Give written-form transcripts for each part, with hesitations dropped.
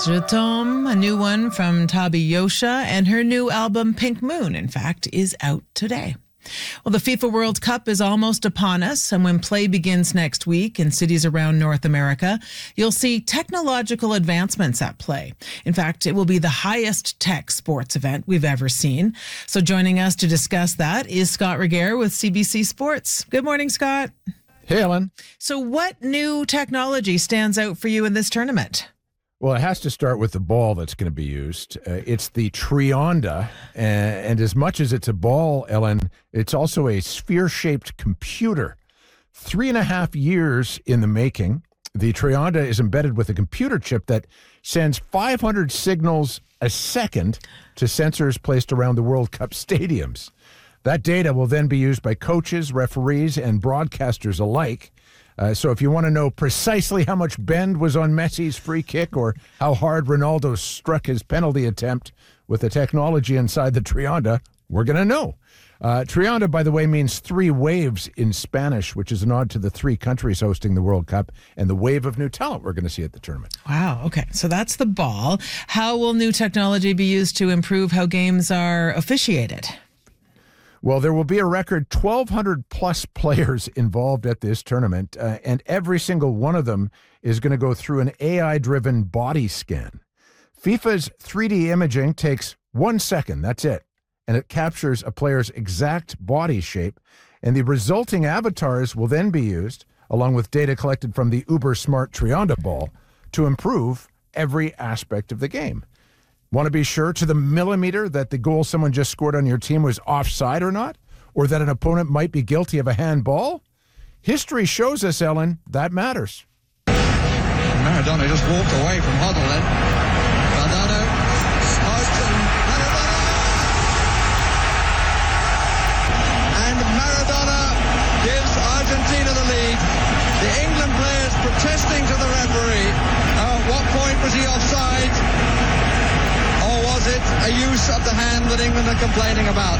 Je T'aime, a new one from Tabi Yosha, and her new album Pink Moon, in fact, is out today. Well, the FIFA World Cup is almost upon us, and when play begins next week in cities around North America, you'll see technological advancements at play. In fact, it will be the highest tech sports event we've ever seen. So joining us to discuss that is Scott Regehr with CBC Sports. Good morning, Scott. Hey, Ellen. So what new technology stands out for you in this tournament? Well, it has to start with the ball that's going to be used. It's the Trionda, and as much as it's a ball, Ellen, it's also a sphere-shaped computer. 3.5 years in the making. The Trionda is embedded with a computer chip that sends 500 signals a second to sensors placed around the World Cup stadiums. That data will then be used by coaches, referees, and broadcasters alike. So if you want to know precisely how much bend was on Messi's free kick or how hard Ronaldo struck his penalty attempt with the technology inside the Trionda, we're going to know. Trionda, by the way, means three waves in Spanish, which is a nod to the three countries hosting the World Cup and the wave of new talent we're going to see at the tournament. Wow. Okay. So that's the ball. How will new technology be used to improve how games are officiated? Well, there will be a record 1,200 plus players involved at this tournament, and every single one of them is going to go through an AI-driven body scan. FIFA's 3D imaging takes 1 second, that's it, and it captures a player's exact body shape, and the resulting avatars will then be used, along with data collected from the uber-smart Trionda ball, to improve every aspect of the game. Want to be sure to the millimeter that the goal someone just scored on your team was offside or not? Or that an opponent might be guilty of a handball? History shows us, Ellen, that matters. Maradona just walked away from Hoddle then. Maradona. And Maradona gives Argentina the lead. The England players protesting to the referee. At what point was he offside? Was it a use of the hand that England are complaining about?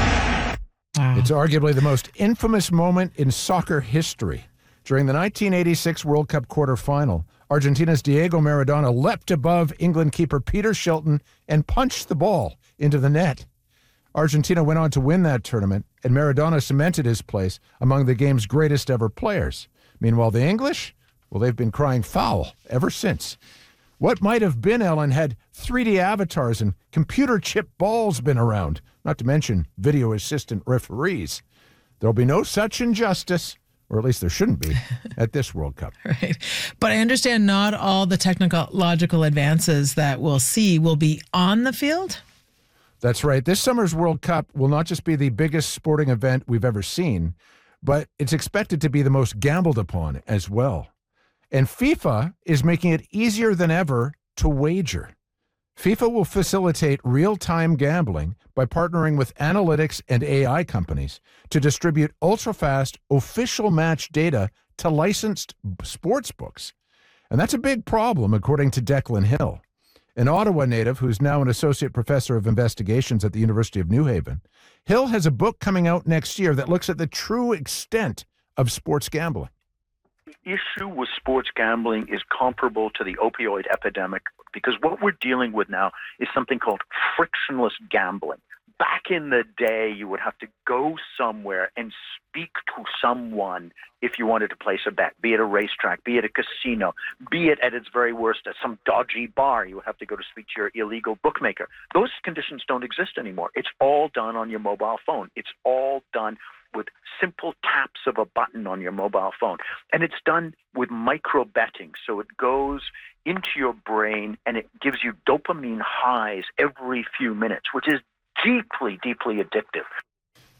Wow. It's arguably the most infamous moment in soccer history. During the 1986 World Cup quarterfinal, Argentina's Diego Maradona leapt above England keeper Peter Shilton and punched the ball into the net. Argentina went on to win that tournament, and Maradona cemented his place among the game's greatest ever players. Meanwhile, the English, well, they've been crying foul ever since. What might have been, Ellen, had 3D avatars and computer chip balls been around, not to mention video assistant referees. There'll be no such injustice, or at least there shouldn't be, at this World Cup. Right. But I understand not all the technological advances that we'll see will be on the field? That's right. This summer's World Cup will not just be the biggest sporting event we've ever seen, but it's expected to be the most gambled upon as well. And FIFA is making it easier than ever to wager. FIFA will facilitate real-time gambling by partnering with analytics and AI companies to distribute ultra-fast official match data to licensed sports books. And that's a big problem, according to Declan Hill, an Ottawa native who's now an associate professor of investigations at the University of New Haven. Hill has a book coming out next year that looks at the true extent of sports gambling. The issue with sports gambling is comparable to the opioid epidemic because what we're dealing with now is something called frictionless gambling. Back in the day, you would have to go somewhere and speak to someone if you wanted to place a bet, be it a racetrack, be it a casino, be it at its very worst at some dodgy bar. You would have to go to speak to your illegal bookmaker. Those conditions don't exist anymore. It's all done on your mobile phone. It's all done with simple taps of a button on your mobile phone. And it's done with micro betting. So it goes into your brain and it gives you dopamine highs every few minutes, which is deeply, deeply addictive.